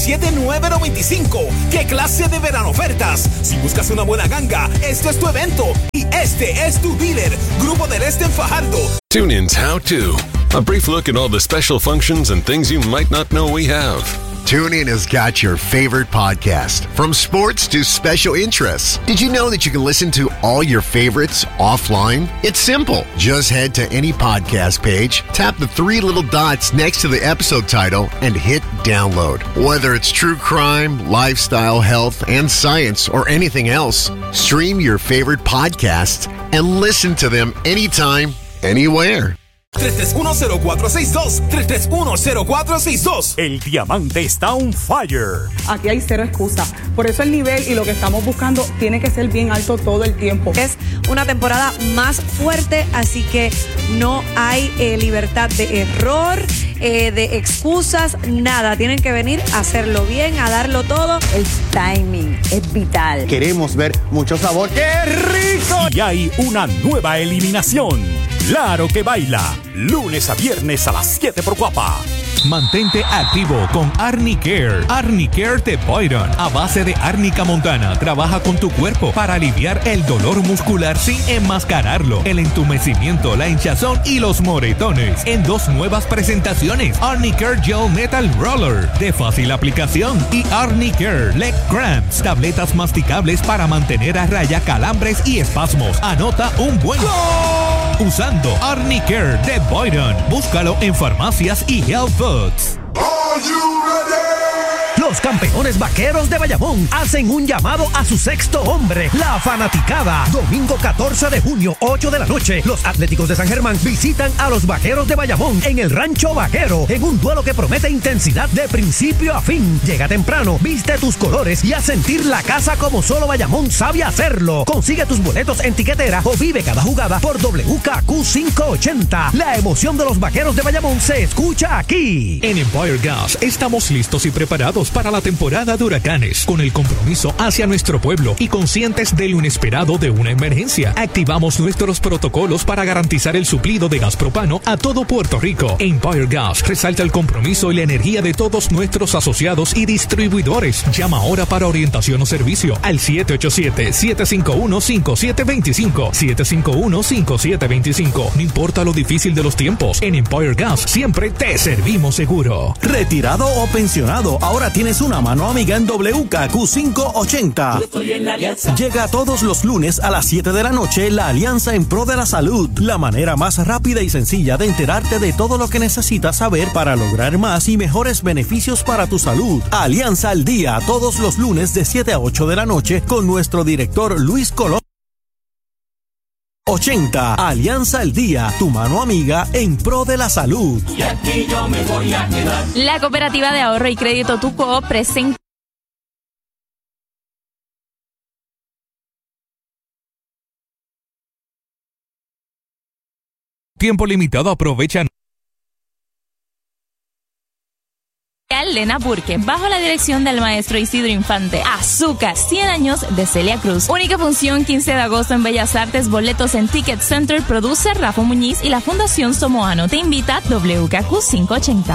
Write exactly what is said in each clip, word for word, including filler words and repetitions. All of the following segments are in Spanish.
diecisiete mil novecientos noventa y cinco. ¡Qué clase de verano ofertas! Si buscas una buena ganga, este es tu evento. Y este es tu dealer. Grupo del Este en Fajardo. TuneIn's How To. A brief look at all the special functions and things you might not know we have. TuneIn has got your favorite podcast, from sports to special interests. Did you know that you can listen to all your favorites offline? It's simple. Just head to any podcast page, tap the three little dots next to the episode title, and hit download. Whether it's true crime, lifestyle, health, and science, or anything else, stream your favorite podcasts and listen to them anytime, anywhere. tres tres uno cero cuatro seis dos, tres tres uno cero cuatro seis dos. El diamante está on fire. Aquí hay cero excusa. Por eso el nivel y lo que estamos buscando tiene que ser bien alto todo el tiempo. Es una temporada más fuerte, así que no hay eh, libertad de error, eh, de excusas, nada. Tienen que venir a hacerlo bien, a darlo todo. El timing es vital. Queremos ver mucho sabor. ¡Qué rico! Y hay una nueva eliminación. Claro que baila. Lunes a viernes a las siete por Guapa. Mantente activo con Arnicare. Arnicare de Boyron, a base de árnica montana, trabaja con tu cuerpo para aliviar el dolor muscular sin enmascararlo, el entumecimiento, la hinchazón y los moretones. En dos nuevas presentaciones: Arnicare Gel Metal Roller, de fácil aplicación, y Arnicare Leg Cramps, tabletas masticables para mantener a raya calambres y espasmos. Anota un buen ¡Gol! Usando Arnicare de Boyron. Búscalo en farmacias y health foods. Los campeones vaqueros de Bayamón hacen un llamado a su sexto hombre, la fanaticada. Domingo catorce de junio, ocho de la noche, los Atléticos de San Germán visitan a los vaqueros de Bayamón en el Rancho Vaquero, en un duelo que promete intensidad de principio a fin. Llega temprano, viste tus colores y a sentir la casa como solo Bayamón sabe hacerlo. Consigue tus boletos en tiquetera o vive cada jugada por W K Q quinientos ochenta. La emoción de los vaqueros de Bayamón se escucha aquí. En Empire Gas estamos listos y preparados para la temporada de huracanes, con el compromiso hacia nuestro pueblo y conscientes de lo inesperado de una emergencia. Activamos nuestros protocolos para garantizar el suplido de gas propano a todo Puerto Rico. Empire Gas resalta el compromiso y la energía de todos nuestros asociados y distribuidores. Llama ahora para orientación o servicio al siete ocho siete, siete cinco uno, cinco siete dos cinco, siete cinco uno, cinco siete dos cinco. No importa lo difícil de los tiempos, en Empire Gas siempre te servimos seguro. Retirado o pensionado, ahora tienes una mano amiga en W K Q quinientos ochenta. Llega todos los lunes a las siete de la noche la Alianza en Pro de la Salud, la manera más rápida y sencilla de enterarte de todo lo que necesitas saber para lograr más y mejores beneficios para tu salud. Alianza al Día, todos los lunes de siete a ocho de la noche con nuestro director Luis Colón. ochenta. Alianza al Día, tu mano amiga en pro de la salud. Y aquí yo me voy a quedar. La Cooperativa de Ahorro y Crédito Tuco presenta tiempo limitado, aprovechan. Elena Burke, bajo la dirección del maestro Isidro Infante. Azúcar, cien años de Celia Cruz. Única función quince de agosto en Bellas Artes. Boletos en Ticket Center. Produce Rafa Muñiz y la Fundación Somoano. Te invita W K Q quinientos ochenta.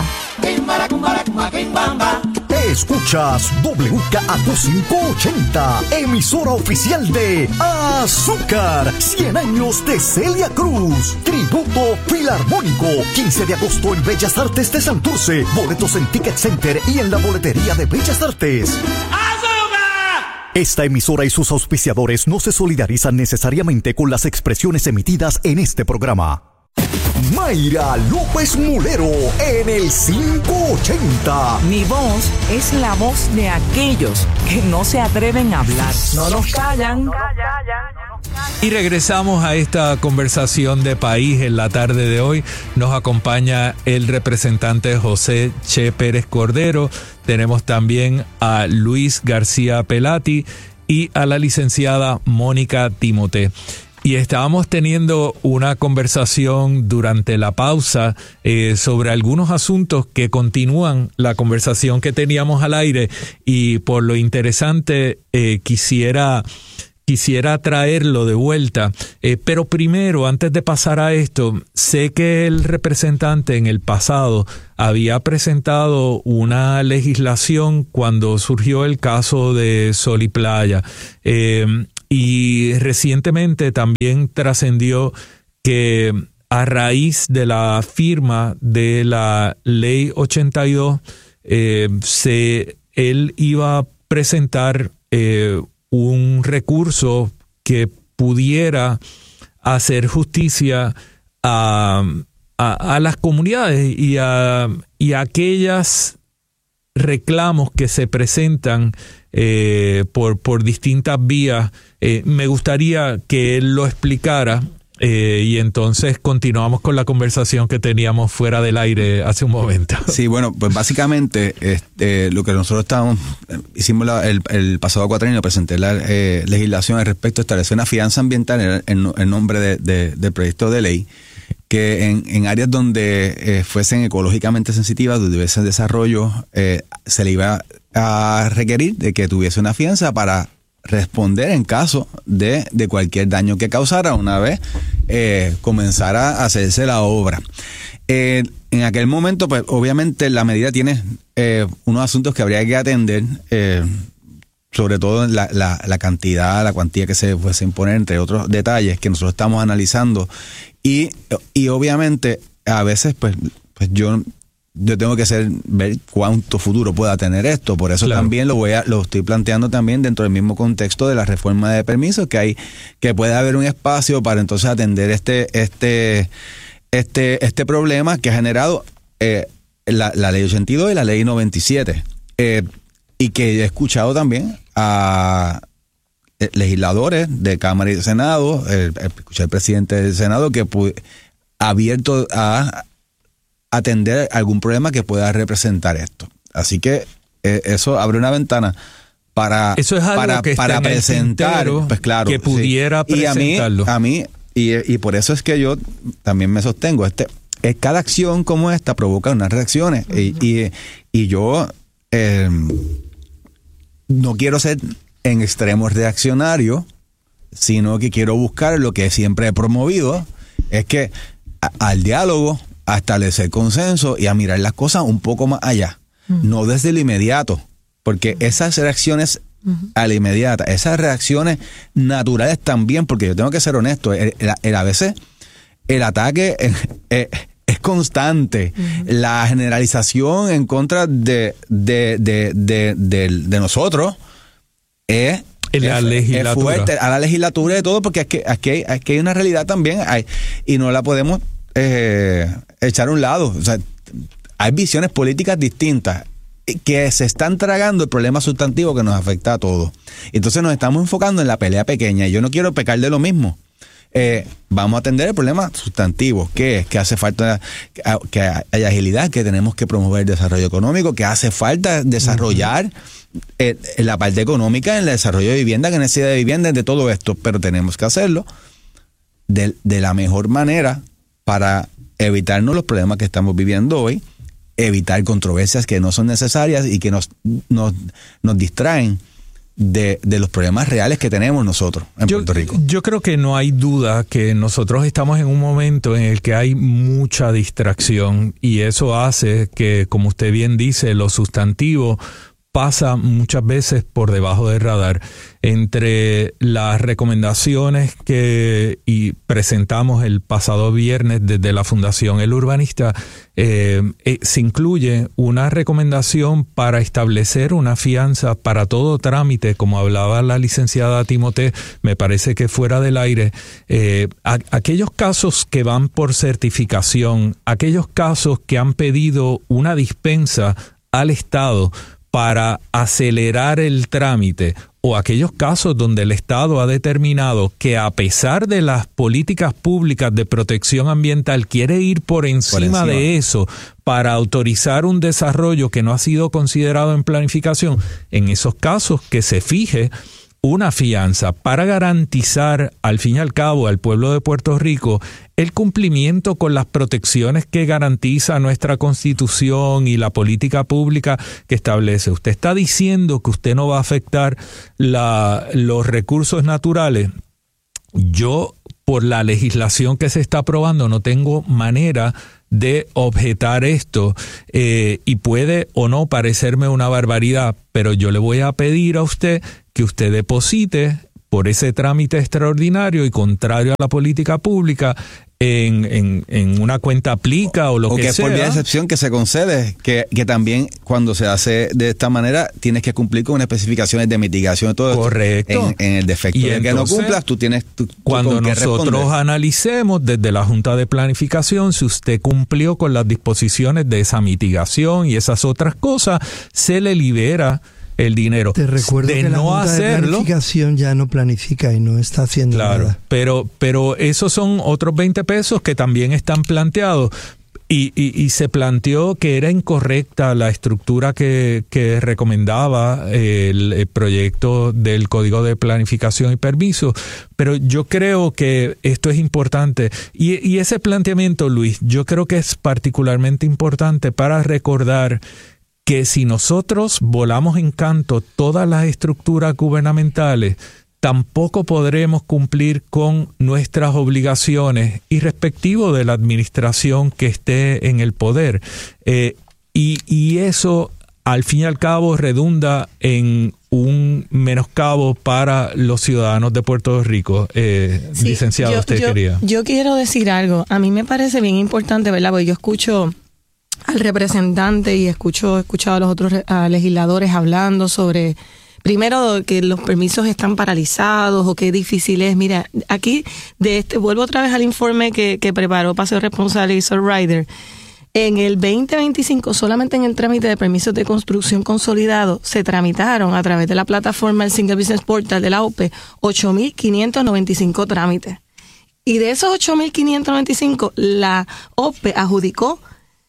Escuchas W K Q quinientos ochenta, emisora oficial de Azúcar, cien años de Celia Cruz. Tributo Filarmónico, quince de agosto en Bellas Artes de Santurce. Boletos en Ticket Center y en la boletería de Bellas Artes. ¡Azúcar! Esta emisora y sus auspiciadores no se solidarizan necesariamente con las expresiones emitidas en este programa. Mayra López Mulero en el quinientos ochenta. Mi voz es la voz de aquellos que no se atreven a hablar. No nos callan. Y regresamos a esta conversación de país en la tarde de hoy. Nos acompaña el representante José Che Pérez Cordero. Tenemos también a Luis García Pelati y a la licenciada Mónica Timote. Y estábamos teniendo una conversación durante la pausa eh, sobre algunos asuntos que continúan la conversación que teníamos al aire, y por lo interesante eh, quisiera quisiera traerlo de vuelta. Eh, pero primero, antes de pasar a esto, sé que el representante en el pasado había presentado una legislación cuando surgió el caso de Sol y Playa. Eh, y recientemente también trascendió que a raíz de la firma de la Ley ochenta y dos, eh, se, él iba a presentar eh, un recurso que pudiera hacer justicia a, a, a las comunidades y a, y a aquellas reclamos que se presentan eh, por, por distintas vías. Eh, me gustaría que él lo explicara. Eh, y entonces continuamos con la conversación que teníamos fuera del aire hace un momento. Sí, bueno, pues básicamente este, lo que nosotros estábamos, hicimos la, el, el pasado cuatrienio, presenté la eh, legislación al respecto, establecer una fianza ambiental en, en, en nombre de, de, del proyecto de ley, que en, en áreas donde eh, fuesen ecológicamente sensitivas, donde hubiese desarrollo, eh, se le iba a requerir de que tuviese una fianza para responder en caso de, de cualquier daño que causara una vez eh, comenzara a hacerse la obra. Eh, en aquel momento, pues obviamente la medida tiene eh, unos asuntos que habría que atender, eh, sobre todo la, la, la cantidad, la cuantía que se fuese a imponer, entre otros detalles que nosotros estamos analizando. Y, y obviamente a veces pues, pues yo... yo tengo que ser, ver cuánto futuro pueda tener esto. Por eso claro. también lo voy a, lo estoy planteando también dentro del mismo contexto de la reforma de permisos, que hay, que puede haber un espacio para entonces atender este, este, este, este problema que ha generado eh, la, la ley ochenta y dos y la ley noventa y siete. Eh, y que he escuchado también a legisladores de Cámara y de Senado, eh, escuché al presidente del Senado que ha abierto a atender algún problema que pueda representar esto. Así que eh, eso abre una ventana para, eso es algo para, que para presentar, pues claro, que pudiera sí. presentarlo. Y a mí, a mí y, y por eso es que yo también me sostengo, este, es cada acción como esta provoca unas reacciones. Uh-huh. y, y, y yo eh, no quiero ser en extremos reaccionario, sino que quiero buscar lo que siempre he promovido, es que a, al diálogo, a establecer consenso y a mirar las cosas un poco más allá, uh-huh. no desde el inmediato, porque uh-huh. esas reacciones uh-huh. a la inmediata, esas reacciones naturales también, porque yo tengo que ser honesto, el, el, el, a veces el ataque es, es, es constante, uh-huh. la generalización en contra de, de, de, de, de, de nosotros es... La es, legislatura. Es fuerte, a la legislatura de todo, porque es que aquí hay, aquí hay una realidad también, hay, y no la podemos eh, echar a un lado. O sea, hay visiones políticas distintas que se están tragando el problema sustantivo que nos afecta a todos. Entonces nos estamos enfocando en la pelea pequeña, y yo no quiero pecar de lo mismo. Eh, vamos a atender el problema sustantivo, que es que hace falta que haya agilidad, que tenemos que promover el desarrollo económico, que hace falta desarrollar uh-huh. eh, la parte económica, en el desarrollo de vivienda, que necesidad de vivienda, de todo esto, pero tenemos que hacerlo de, de la mejor manera para evitarnos los problemas que estamos viviendo hoy, evitar controversias que no son necesarias y que nos, nos, nos distraen De, de los problemas reales que tenemos nosotros en yo, Puerto Rico. Yo creo que no hay duda que nosotros estamos en un momento en el que hay mucha distracción, y eso hace que, como usted bien dice, lo sustantivo pasa muchas veces por debajo del radar. Entre las recomendaciones que y presentamos el pasado viernes desde la Fundación El Urbanista, eh, eh, se incluye una recomendación para establecer una fianza para todo trámite, como hablaba la licenciada Timothée, me parece que fuera del aire, eh, a, aquellos casos que van por certificación, aquellos casos que han pedido una dispensa al Estado para acelerar el trámite, o aquellos casos donde el Estado ha determinado que, a pesar de las políticas públicas de protección ambiental, quiere ir por encima, por encima de eso para autorizar un desarrollo que no ha sido considerado en planificación. En esos casos, que se fije una fianza para garantizar, al fin y al cabo, al pueblo de Puerto Rico el cumplimiento con las protecciones que garantiza nuestra Constitución y la política pública que establece. Usted está diciendo que usted no va a afectar la, los recursos naturales. Yo, por la legislación que se está aprobando, no tengo manera de objetar esto, eh, y puede o no parecerme una barbaridad, pero yo le voy a pedir a usted que usted deposite por ese trámite extraordinario y contrario a la política pública en, en, en una cuenta aplica o lo o que, que sea. por vía de excepción que se concede, que, que también cuando se hace de esta manera tienes que cumplir con unas especificaciones de mitigación y todo esto. Correcto. En, en el defecto Y de que entonces, no cumplas, tú tienes tú, tú cuando con qué nosotros responder. analicemos desde la Junta de Planificación si usted cumplió con las disposiciones de esa mitigación y esas otras cosas, se le libera el dinero. Te recuerdo de que la no Junta de hacerlo, Planificación ya no planifica y no está haciendo claro, nada. pero pero esos son otros veinte pesos que también están planteados. Y, y, y se planteó que era incorrecta la estructura que, que recomendaba el, el proyecto del Código de Planificación y Permiso, pero yo creo que esto es importante. Y, y ese planteamiento, Luis, yo creo que es particularmente importante para recordar que si nosotros volamos en canto todas las estructuras gubernamentales, tampoco podremos cumplir con nuestras obligaciones irrespectivo de la administración que esté en el poder. Eh, y, y eso, al fin y al cabo, redunda en un menoscabo para los ciudadanos de Puerto Rico. Eh, sí, licenciado, yo, usted yo, quería. Yo quiero decir algo. A mí me parece bien importante, ¿verdad? Porque yo escucho al representante y escucho, he escuchado a los otros a legisladores hablando sobre, primero, que los permisos están paralizados o qué difícil es. Mira, aquí, de este vuelvo otra vez al informe que, que preparó Paseo Responsable y Sol Rider. En el veinte veinticinco, solamente en el trámite de permisos de construcción consolidado, se tramitaron a través de la plataforma el Single Business Portal de la O P E ocho mil quinientos noventa y cinco trámites. Y de esos ocho mil quinientos noventa y cinco, la O P E adjudicó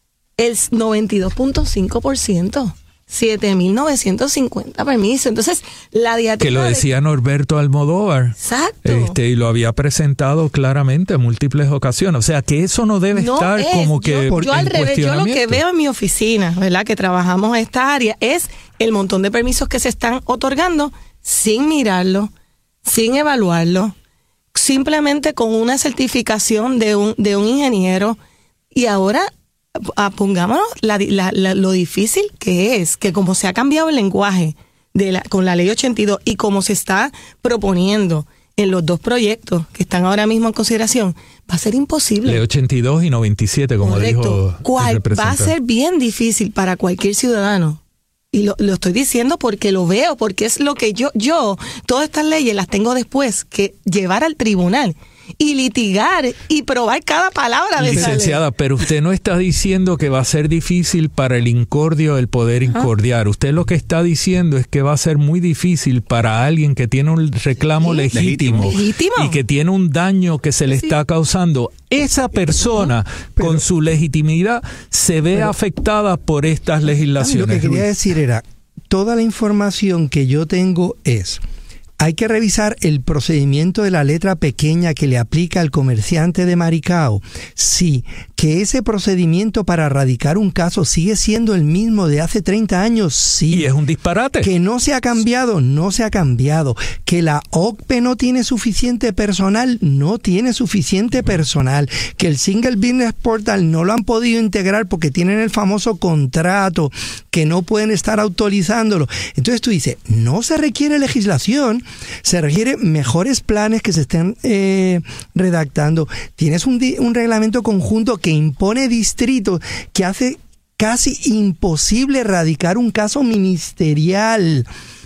el noventa y dos punto cinco por ciento, siete mil novecientos cincuenta permisos. Entonces, la diatriba... Que lo decía Norberto Almodóvar. Exacto. Este, y lo había presentado claramente en múltiples ocasiones. O sea, que eso no debe no estar es, como que yo, yo en al revés, yo lo que cuestionamiento. veo en mi oficina, ¿verdad? Que trabajamos esta área, es el montón de permisos que se están otorgando sin mirarlo, sin evaluarlo, simplemente con una certificación de un, de un ingeniero. Y ahora... pongámonos la, la, la, lo difícil que es, que como se ha cambiado el lenguaje de la, con la ley ochenta y dos y como se está proponiendo en los dos proyectos que están ahora mismo en consideración, va a ser imposible. Ley ochenta y dos y noventa y siete, como Correcto. dijo ¿Cuál? el Va a representante. ser bien difícil para cualquier ciudadano. Y lo, lo estoy diciendo porque lo veo, porque es lo que yo, yo, todas estas leyes las tengo después que llevar al tribunal y litigar y probar cada palabra de esa ley. Licenciada, pero usted no está diciendo que va a ser difícil para el incordio el poder incordiar. ¿Ah? Usted lo que está diciendo es que va a ser muy difícil para alguien que tiene un reclamo sí, legítimo, legítimo y que tiene un daño que se le sí. está causando. Esa persona, pero, con su legitimidad, se ve pero, afectada por estas legislaciones. Lo que quería decir era, toda la información que yo tengo es... hay que revisar el procedimiento de la letra pequeña que le aplica al comerciante de Maricao. Sí, que ese procedimiento para radicar un caso sigue siendo el mismo de hace treinta años, sí. Y es un disparate. Que no se ha cambiado, no se ha cambiado. Que la O C P E no tiene suficiente personal, no tiene suficiente personal. Que el Single Business Portal no lo han podido integrar porque tienen el famoso contrato, que no pueden estar autorizándolo. Entonces tú dices, no se requiere legislación, se requiere mejores planes que se estén eh, redactando. Tienes un, un reglamento conjunto que impone distritos, que hace casi imposible radicar un caso ministerial.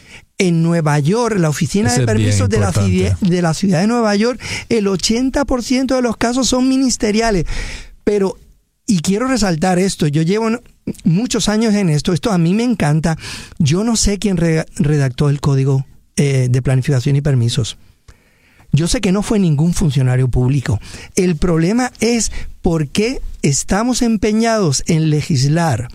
En Nueva York, la Oficina Ese de Permisos de la, de la Ciudad de Nueva York, el ochenta por ciento de los casos son ministeriales. Pero, y quiero resaltar esto, yo llevo muchos años en esto, esto a mí me encanta. Yo no sé quién re, redactó el Código Eh, de Planificación y Permisos. Yo sé que no fue ningún funcionario público. El problema es por qué estamos empeñados en legislar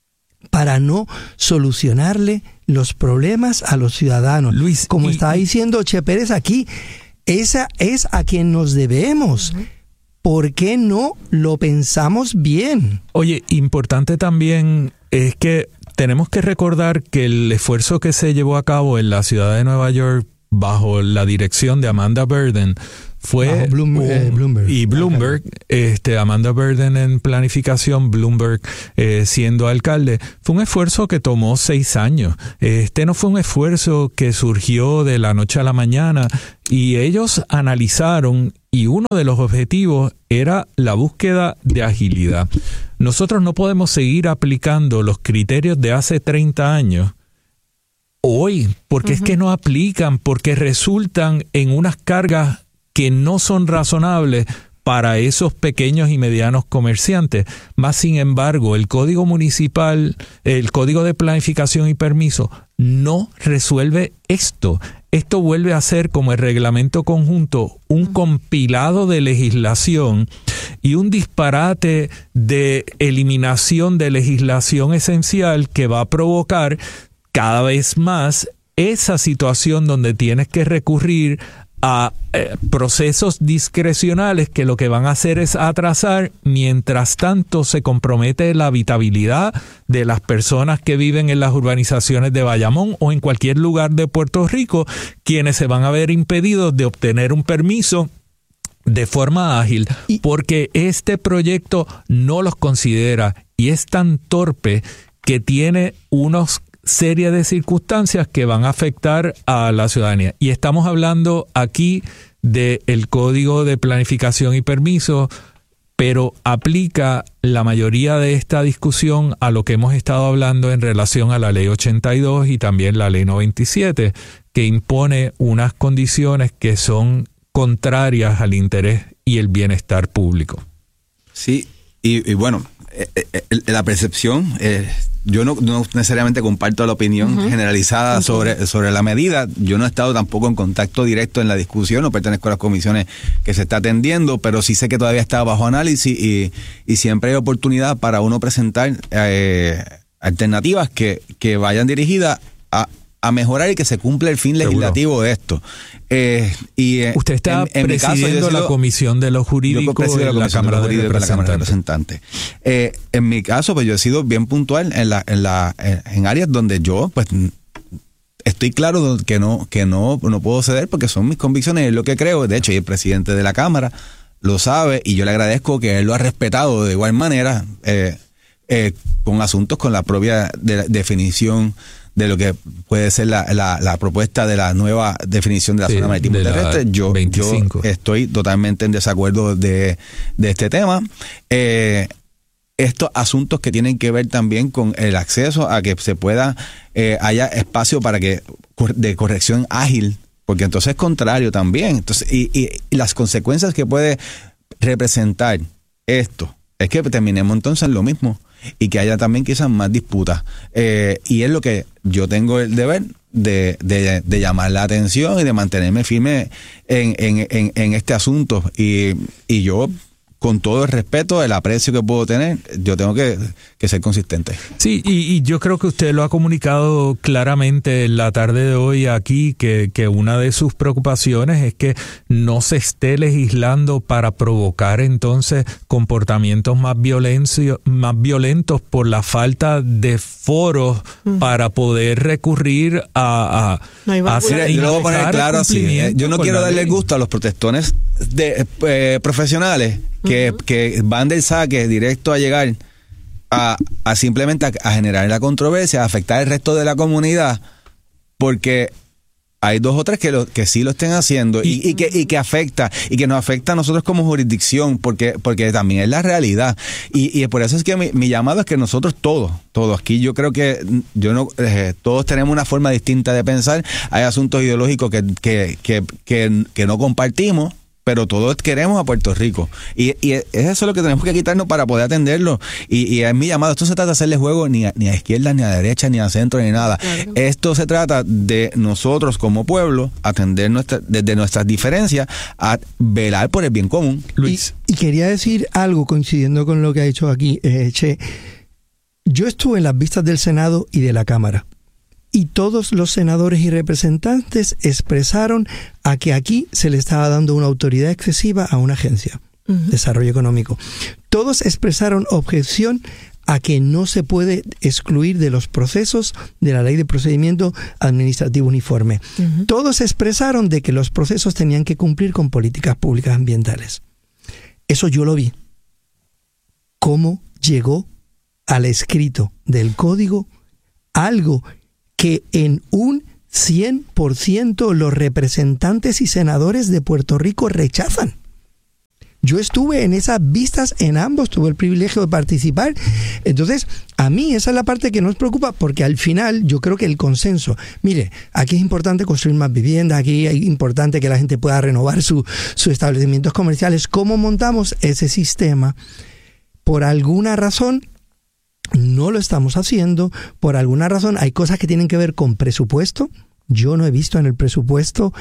para no solucionarle los problemas a los ciudadanos. Luis, como y, estaba diciendo Che Pérez aquí, esa es a quien nos debemos. Uh-huh. ¿por qué no lo pensamos bien? Oye, importante también es que tenemos que recordar que el esfuerzo que se llevó a cabo en la ciudad de Nueva York bajo la dirección de Amanda Burden fue Bloom, un, eh, Bloomberg. y Bloomberg, este Amanda Burden en planificación, Bloomberg eh, siendo alcalde, fue un esfuerzo que tomó seis años. Este no fue un esfuerzo que surgió de la noche a la mañana, y ellos analizaron, y uno de los objetivos era la búsqueda de agilidad. Nosotros no podemos seguir aplicando los criterios de hace treinta años hoy, porque uh-huh. es que no aplican, porque resultan en unas cargas que no son razonables para esos pequeños y medianos comerciantes. Más sin embargo, el Código Municipal, el Código de Planificación y Permiso, no resuelve esto. Esto vuelve a ser, como el reglamento conjunto, un compilado de legislación y un disparate de eliminación de legislación esencial que va a provocar cada vez más esa situación donde tienes que recurrir a eh, procesos discrecionales que lo que van a hacer es atrasar, mientras tanto se compromete la habitabilidad de las personas que viven en las urbanizaciones de Bayamón o en cualquier lugar de Puerto Rico, quienes se van a ver impedidos de obtener un permiso de forma ágil, porque este proyecto no los considera y es tan torpe que tiene unos serie de circunstancias que van a afectar a la ciudadanía. Y estamos hablando aquí del Código de Planificación y Permiso, pero aplica la mayoría de esta discusión a lo que hemos estado hablando en relación a la Ley ochenta y dos y también la Ley noventa y siete, que impone unas condiciones que son contrarias al interés y el bienestar público. Sí, y, y bueno, eh, eh, la percepción... Eh, Yo no, no necesariamente comparto la opinión uh-huh. generalizada sobre, sobre la medida. Yo no he estado tampoco en contacto directo en la discusión, no pertenezco a las comisiones que se está atendiendo, pero sí sé que todavía está bajo análisis y, y siempre hay oportunidad para uno presentar eh, alternativas que, que vayan dirigidas a, a mejorar y que se cumpla el fin legislativo Seguro. de esto. Eh, y, Usted está en, en presidiendo mi caso, la comisión de los jurídicos de la Cámara de Representantes. Eh, en mi caso, pues yo he sido bien puntual en la, en la, en áreas donde yo, pues, estoy claro que no, que no, no puedo ceder porque son mis convicciones, es lo que creo. De hecho, y el presidente de la Cámara lo sabe y yo le agradezco que él lo ha respetado de igual manera eh, eh, con asuntos con la propia de la definición de lo que puede ser la, la, la propuesta de la nueva definición de la sí, zona marítima terrestre. Yo, yo estoy totalmente en desacuerdo de, de este tema. Eh, estos asuntos que tienen que ver también con el acceso a que se pueda, eh, haya espacio para que de corrección ágil, porque entonces es contrario también. Entonces, y, y, y las consecuencias que puede representar esto es que terminemos entonces en lo mismo y que haya también quizás más disputas. Eh, y es lo que yo tengo el deber de, de, de llamar la atención y de mantenerme firme en, en, en, en este asunto. Y, y yo, con todo el respeto, el aprecio que puedo tener, yo tengo que, que ser consistente. Sí, y, y yo creo que usted lo ha comunicado claramente en la tarde de hoy aquí, que, que una de sus preocupaciones es que no se esté legislando para provocar entonces comportamientos más violentos, más violentos por la falta de foros mm. para poder recurrir a, a, no a hacer. Yo lo voy a poner claro así. ¿eh? Yo no quiero darle gusto a los protestones de, eh, profesionales que, uh-huh. que van del saque directo a llegar a, a simplemente a, a generar la controversia, a afectar al resto de la comunidad, porque hay dos o tres que, lo, que sí lo estén haciendo y, y, que, y que afecta, y que nos afecta a nosotros como jurisdicción, porque, porque también es la realidad. Y, y por eso es que mi, mi llamado es que nosotros todos, todos aquí, yo creo que yo no eh, todos tenemos una forma distinta de pensar. Hay asuntos ideológicos que, que, que, que, que no compartimos, pero todos queremos a Puerto Rico. Y, y es eso lo que tenemos que quitarnos para poder atenderlo. Y, y es mi llamado. Esto se trata de hacerle juego ni a, ni a izquierda, ni a derecha, ni a centro, ni nada. Claro. Esto se trata de nosotros como pueblo atender nuestra, desde nuestras diferencias a velar por el bien común. Luis. Y, y quería decir algo coincidiendo con lo que ha dicho aquí, eh, Che. Yo estuve en las vistas del Senado y de la Cámara. Y todos los senadores y representantes expresaron a que aquí se le estaba dando una autoridad excesiva a una agencia. uh-huh. desarrollo económico. Todos expresaron objeción a que no se puede excluir de los procesos de la Ley de Procedimiento Administrativo Uniforme. Uh-huh. Todos expresaron de que los procesos tenían que cumplir con políticas públicas ambientales. Eso yo lo vi. ¿Cómo llegó al escrito del código algo que en un cien por ciento los representantes y senadores de Puerto Rico rechazan? Yo estuve en esas vistas en ambos, tuve el privilegio de participar. Entonces, a mí esa es la parte que nos preocupa, porque al final yo creo que el consenso, mire, aquí es importante construir más viviendas, aquí es importante que la gente pueda renovar su, sus establecimientos comerciales. ¿Cómo montamos ese sistema? Por alguna razón no lo estamos haciendo, por alguna razón hay cosas que tienen que ver con presupuesto. Yo no he visto en el presupuesto